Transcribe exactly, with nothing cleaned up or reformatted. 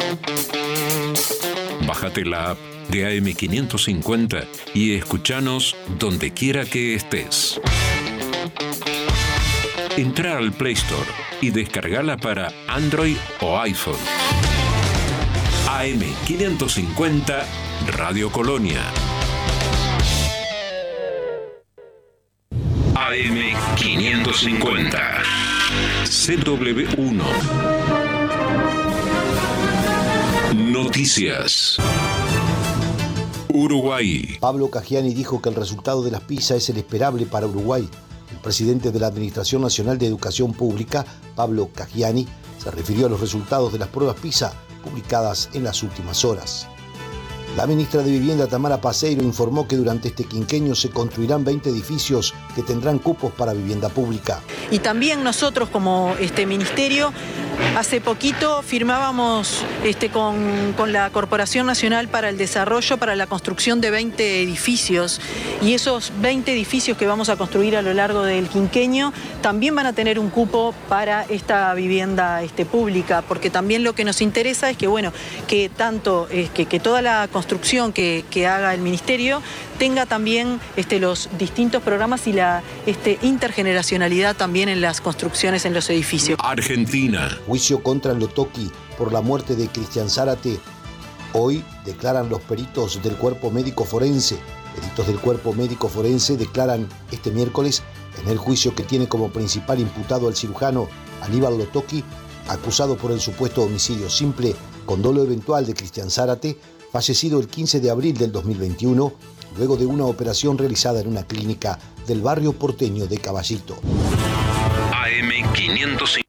Bájate la app de A M quinientos cincuenta y escúchanos donde quiera que estés. Entra al Play Store y descargala para Android o iPhone. A M quinientos cincuenta Radio Colonia. A M quinientos cincuenta C W uno. Noticias. Uruguay. Pablo Caggiani dijo que el resultado de las PISA es el esperable para Uruguay. El presidente de la Administración Nacional de Educación Pública, Pablo Caggiani, se refirió a los resultados de las pruebas PISA publicadas en las últimas horas. La ministra de Vivienda, Tamara Paseiro, informó que durante este quinquenio se construirán veinte edificios que tendrán cupos para vivienda pública. Y también nosotros como este ministerio, hace poquito firmábamos este, con, con la Corporación Nacional para el Desarrollo para la construcción de veinte edificios, y esos veinte edificios que vamos a construir a lo largo del quinquenio también van a tener un cupo para esta vivienda este, pública, porque también lo que nos interesa es que, bueno, que tanto es que, que toda la construcción que, que haga el ministerio tenga también este, los distintos programas y la este, intergeneracionalidad también en las construcciones en los edificios. Argentina. Juicio contra Lotoki por la muerte de Cristian Zárate. Hoy declaran los peritos del cuerpo médico forense. Peritos del cuerpo médico forense declaran este miércoles en el juicio que tiene como principal imputado al cirujano Aníbal Lotoki, acusado por el supuesto homicidio simple con dolo eventual de Cristian Zárate, fallecido el quince de abril del dos mil veintiuno, luego de una operación realizada en una clínica del barrio porteño de Caballito. A M quinientos cincuenta.